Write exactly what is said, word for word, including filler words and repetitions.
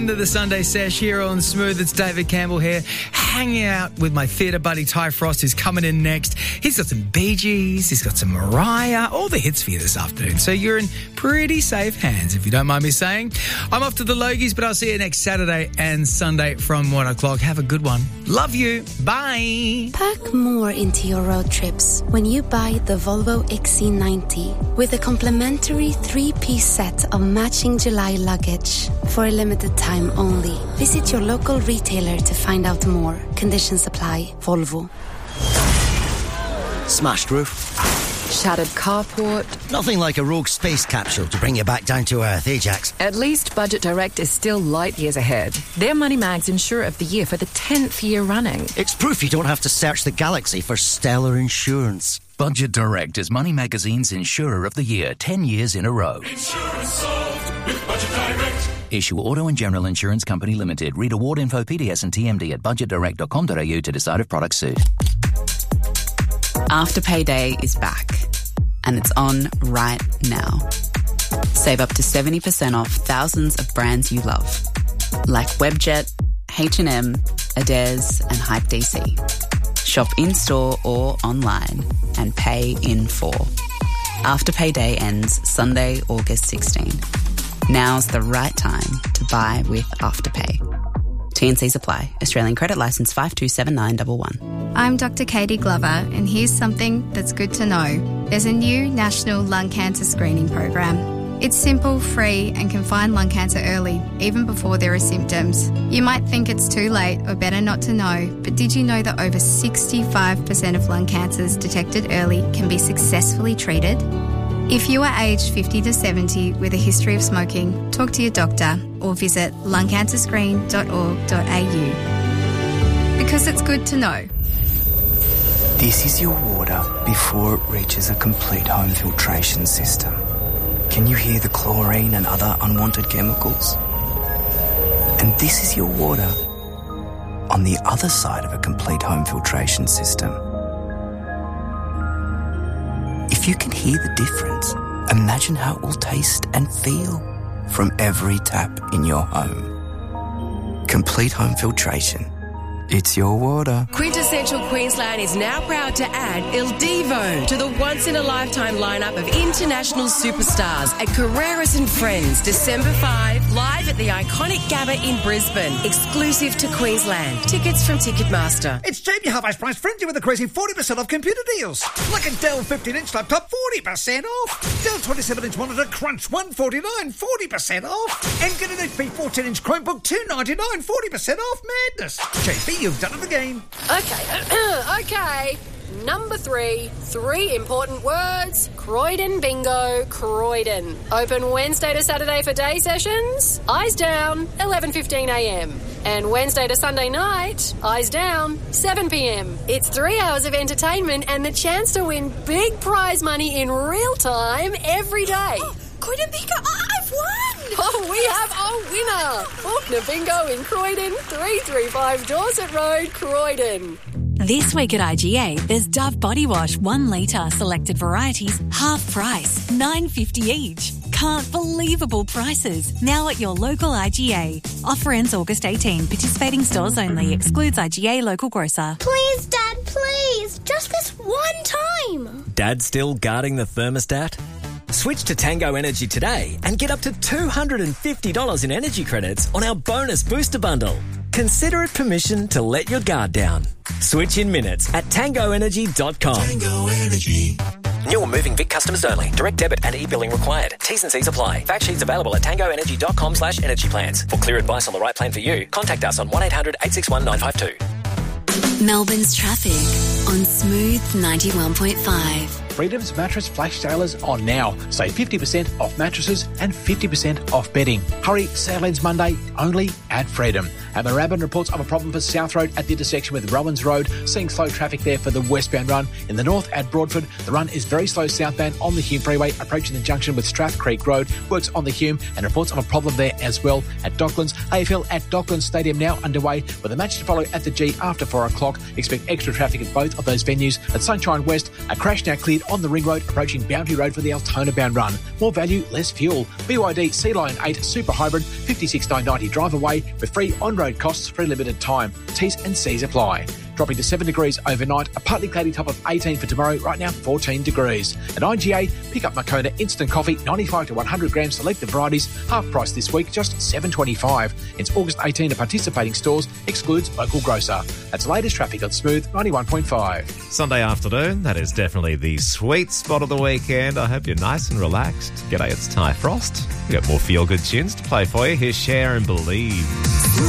into the Sunday Sesh here on Smooth. It's David Campbell here, hanging out with my theatre buddy Ty Frost, who's coming in next. He's got some Bee Gees, he's got some Mariah, all the hits for you this afternoon. So you're in pretty safe hands, if you don't mind me saying. I'm off to the Logies, but I'll see you next Saturday and Sunday from one o'clock. Have a good one. Love you. Bye. Pack more into your road trips when you buy the Volvo X C ninety with a complimentary three-piece set of matching July luggage for a limited time only. Visit your local retailer to find out more. Conditions apply. Volvo. Smashed roof. Shattered carport. Nothing like a rogue space capsule to bring you back down to earth, Ajax. At least Budget Direct is still light years ahead. They're Money Mag's Insurer of the Year for the tenth year running. It's proof you don't have to search the galaxy for stellar insurance. Budget Direct is Money Magazine's Insurer of the Year ten years in a row. Insurance solved with Budget Direct. Issue Auto and General Insurance Company Limited. Read award info, P D S and T M D at budget direct dot com dot a u to decide if products suit. Afterpay Day is back, and it's on right now. Save up to seventy percent off thousands of brands you love, like Webjet, H and M, Adairs and Hype D C. Shop in-store or online and pay in full. Afterpay Day ends Sunday, August sixteenth. Now's the right time to buy with Afterpay. T and Cs apply. Australian credit licence five two seven nine one one. I'm Doctor Katie Glover, and here's something that's good to know. There's a new national lung cancer screening program. It's simple, free, and can find lung cancer early, even before there are symptoms. You might think it's too late or better not to know, but did you know that over sixty-five percent of lung cancers detected early can be successfully treated? If you are aged fifty to seventy with a history of smoking, talk to your doctor or visit lung cancer screen dot org dot a u. Because it's good to know. This is your water before it reaches a complete home filtration system. Can you hear the chlorine and other unwanted chemicals? And this is your water on the other side of a complete home filtration system. If you can hear the difference, imagine how it will taste and feel from every tap in your home. Complete home filtration. It's your water. Quintessential Queensland is now proud to add Il Divo to the once-in-a-lifetime lineup of international superstars at Carreras and Friends, December fifth, live at the iconic Gabba in Brisbane, exclusive to Queensland. Tickets from Ticketmaster. It's Jamie Half-Ice Price Frenzy with a crazy forty percent off computer deals. Like a Dell fifteen inch laptop, forty percent off. Dell twenty-seven inch monitor, Crunch, one forty-nine, forty percent off. And get an H P fourteen inch Chromebook, two ninety-nine, forty percent off. Madness. J B, you've done it again. Okay, okay. Number three, three important words. Croydon Bingo, Croydon. Open Wednesday to Saturday for day sessions. Eyes down, eleven fifteen a m. And Wednesday to Sunday night, eyes down, seven p m. It's three hours of entertainment and the chance to win big prize money in real time every day. Oh, Croydon Bingo, I've won! Oh, we have a winner! Faulkner Bingo in Croydon, three three five Dorset Road, Croydon. This week at I G A, there's Dove Body Wash, one litre, selected varieties, half price, nine fifty each. Can't believable prices. Now at your local I G A. Offer ends August eighteenth. Participating stores only. Excludes I G A local grocer. Please, Dad, please. Just this one time. Dad still guarding the thermostat? Switch to Tango Energy today and get up to two hundred fifty dollars in energy credits on our bonus booster bundle. Consider it permission to let your guard down. Switch in minutes at tango energy dot com. Tango Energy. New or moving Vic customers only. Direct debit and e-billing required. T's and C's apply. Fact sheets available at tango energy dot com slash energy plans. For clear advice on the right plan for you, contact us on one eight hundred eight six one nine five two. Melbourne's traffic on Smooth ninety-one point five. Freedom's mattress flash sale is on now. Save fifty percent off mattresses and fifty percent off bedding. Hurry, sale ends Monday only at Freedom. And Moorabbin reports of a problem for South Road at the intersection with Rowans Road, seeing slow traffic there for the westbound run. In the north at Broadford, the run is very slow southbound on the Hume Freeway, approaching the junction with Strath Creek Road. Works on the Hume and reports of a problem there as well at Docklands. A F L at Docklands Stadium now underway with a match to follow at the G after four o'clock. Expect extra traffic at both of those venues. At Sunshine West, a crash now cleared on the Ring Road, approaching Boundary Road for the Altona bound run. More value, less fuel. B Y D Sea Lion eight Super Hybrid, fifty-six thousand nine hundred ninety drive away with free on-road costs for a limited time. T's and C's apply. Dropping to seven degrees overnight, a partly cloudy top of eighteen for tomorrow, right now fourteen degrees. At I G A, pick up Moccona Instant Coffee, ninety-five to one hundred grams selected varieties, half price this week, just seven twenty-five. It's August eighteenth at participating stores, excludes local grocer. That's latest traffic on Smooth ninety-one point five. Sunday afternoon, that is definitely the sweet spot of the weekend. I hope you're nice and relaxed. G'day, it's Ty Frost. We've got more feel-good tunes to play for you. Here's Share and Believe.